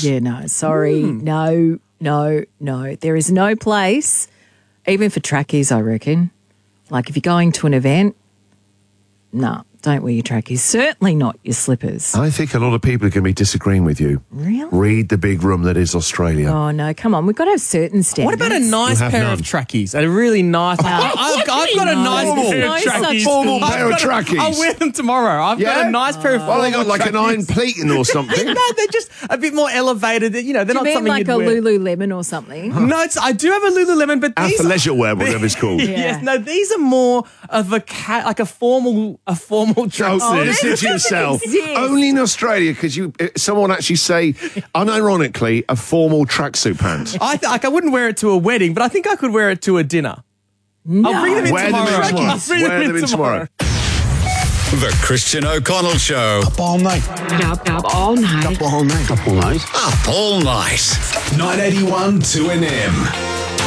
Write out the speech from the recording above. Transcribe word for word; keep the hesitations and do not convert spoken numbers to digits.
Yeah, no, sorry. Mm. No, no, no. There is no place, even for trackies, I reckon. Like if you're going to an event, no, don't wear your trackies. Certainly not your slippers. I think a lot of people are going to be disagreeing with you. Really? Read the big room that is Australia. Oh, no, come on. We've got to have certain standards. What about a nice pair none. of trackies? A really nice... Oh, I've, I've got a nice no. pair No of such trackies. Formal I've pair of got a- trackies. I'll wear them tomorrow. I've Yeah? got a nice pair of Well, they got formal like an trackies. iron pleating or something. No, they're just a bit more elevated. You know, they're Do not you mean something like you'd a wear. Lululemon or something? No, it's, I do have a Lululemon, but these Athleisure wear, whatever it's called. Yeah. Yes, no, these are more of a cat, like a formal, a formal Oh, tracksuit. listen to yourself. exist. Only in Australia could you uh, someone actually say, unironically, a formal tracksuit pants. I th- like I wouldn't wear it to a wedding, but I think I could wear it to a dinner. No. I'll bring them in Wear them tomorrow. in tomorrow. I'll bring Wear them in them in tomorrow. tomorrow. The Christian O'Connell Show. Up all night. Up, up all night. Up all night. Up all night. Up all night. nine eighty-one two N M.